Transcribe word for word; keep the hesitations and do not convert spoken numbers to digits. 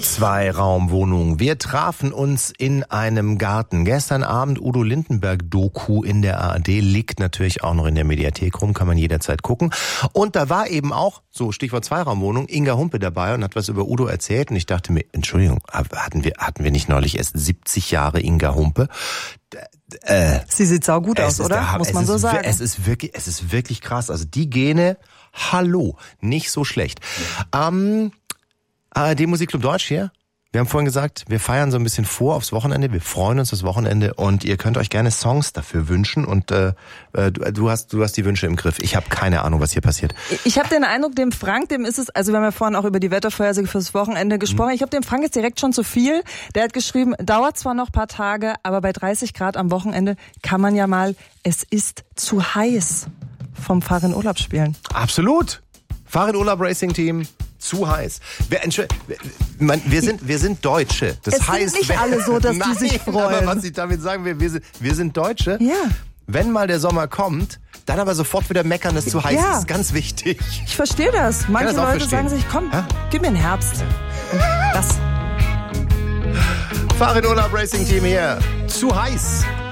Zwei-Raum-Wohnung. Wir trafen uns in einem Garten. Gestern Abend Udo Lindenberg-Doku in der A R D, liegt natürlich auch noch in der Mediathek rum, kann man jederzeit gucken. Und da war eben auch, so Stichwort Zwei-Raum-Wohnung, Inga Humpe dabei und hat was über Udo erzählt. Und ich dachte mir, Entschuldigung, hatten wir, hatten wir nicht neulich erst siebzig Jahre Inga Humpe? Äh, Sie sieht saugut aus, oder? Der, Muss man so sagen. Es ist wirklich, es ist wirklich krass. Also die Gene, hallo, nicht so schlecht. Ähm, A R D Musikclub Deutsch hier. Wir haben vorhin gesagt, wir feiern so ein bisschen vor aufs Wochenende. Wir freuen uns das Wochenende und ihr könnt euch gerne Songs dafür wünschen. Und äh, du, du hast du hast die Wünsche im Griff. Ich habe keine Ahnung, was hier passiert. Ich habe den Eindruck, dem Frank, dem ist es, also wir haben ja vorhin auch über die Wettervorhersage fürs Wochenende gesprochen. Mhm. Ich habe dem Frank jetzt direkt schon zu viel. Der hat geschrieben, dauert zwar noch ein paar Tage, aber bei dreißig Grad am Wochenende kann man ja mal, es ist zu heiß, vom Fahr in Urlaub spielen. Absolut. Fahr in Urlaub Racing Team. Zu heiß. Wir, wir, wir, sind, wir sind Deutsche. Das es heißt, sind nicht alle so, dass nein, die sich freuen. Aber was ich damit sagen will, wir sind, wir sind Deutsche. Ja. Wenn mal der Sommer kommt, dann aber sofort wieder meckern, dass es zu heiß ja. ist. Das ist ganz wichtig. Ich verstehe das. Manche das Leute verstehen. sagen sich, komm, ha? gib mir einen Herbst. Und das. Fahr in Urlaub Racing Team hier. Zu heiß.